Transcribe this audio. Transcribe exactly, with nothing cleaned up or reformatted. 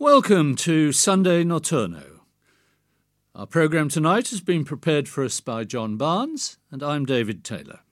Welcome to Sunday Notturno. Our programme tonight has been prepared for us by John Barnes, and I'm David Taylor.